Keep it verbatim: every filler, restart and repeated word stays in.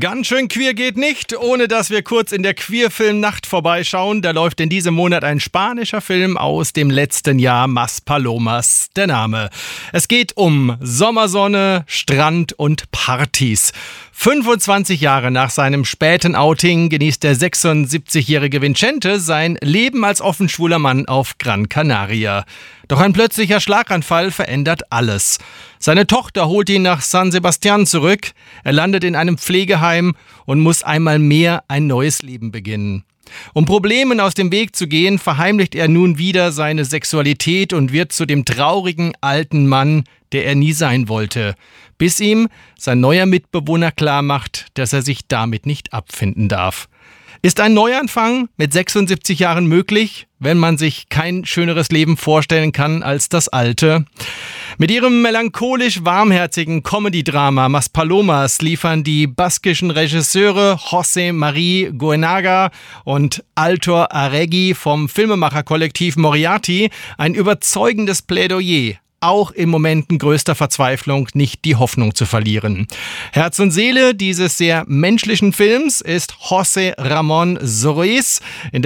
Ganz schön queer geht nicht, ohne dass wir kurz in der Queerfilmnacht vorbeischauen. Da läuft in diesem Monat ein spanischer Film aus dem letzten Jahr, Mas Palomas, der Name. Es geht um Sommersonne, Strand und Partys. fünfundzwanzig Jahre nach seinem späten Outing genießt der sechsundsiebzigjährige Vicente sein Leben als offenschwuler Mann auf Gran Canaria. Doch ein plötzlicher Schlaganfall verändert alles. Seine Tochter holt ihn nach San Sebastián zurück, er landet in einem Pflegeheim und muss einmal mehr ein neues Leben beginnen. Um Problemen aus dem Weg zu gehen, verheimlicht er nun wieder seine Sexualität und wird zu dem traurigen alten Mann, der er nie sein wollte, bis ihm sein neuer Mitbewohner klarmacht, dass er sich damit nicht abfinden darf. Ist ein Neuanfang mit sechsundsiebzig Jahren möglich, wenn man sich kein schöneres Leben vorstellen kann als das alte? Mit ihrem melancholisch warmherzigen Comedy-Drama Mas Palomas liefern die baskischen Regisseure José María Goenaga und Aitor Arregui vom Filmemacherkollektiv Moriarty ein überzeugendes Plädoyer, auch in Momenten größter Verzweiflung nicht die Hoffnung zu verlieren. Herz und Seele dieses sehr menschlichen Films ist José Ramón Soríz. In